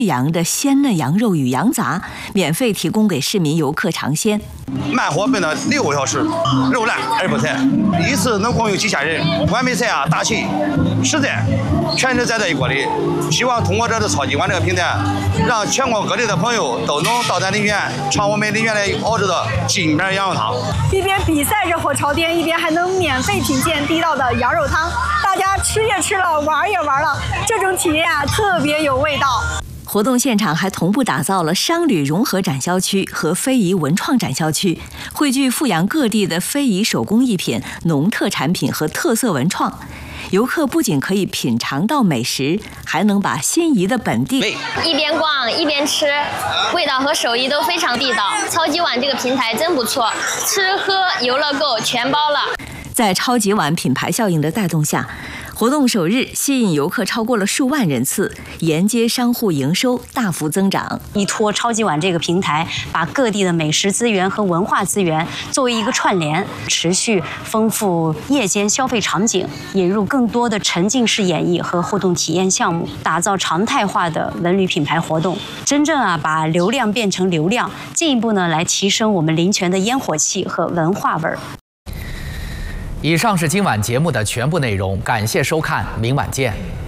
阳的鲜嫩羊肉与羊杂，免费提供给市民游客尝鲜。 慢火焖了6个小时，肉烂而不柴，一次能供应几千人。完美菜啊，大气实在，全是在这一锅里。希望通过这个超级碗这个平台，让全国各地的朋友都能到咱林园尝我们林园的熬制的金牌羊肉汤。 一边比赛热火朝天，一边还能免费品鉴地道的羊肉汤，大家吃也吃了，玩也玩了，这种体验啊特别有味道。 活动现场还同步打造了商旅融合展销区和非遗文创展销区，汇聚阜阳各地的非遗手工艺品、农特产品和特色文创。游客不仅可以品尝到美食，还能把心仪的本地一边逛一边吃，味道和手艺都非常地道。超级碗这个平台真不错，吃喝游乐购全包了。 在超级碗品牌效应的带动下，活动首日吸引游客超过了数万人次，沿街商户营收大幅增长。 依托超级碗这个平台，把各地的美食资源和文化资源作为一个串联，持续丰富夜间消费场景，引入更多的沉浸式演绎和互动体验项目，打造常态化的文旅品牌活动，真正把流量变成流量，进一步来提升我们林泉的烟火气和文化味儿。 以上是今晚节目的全部内容，感谢收看，明晚见。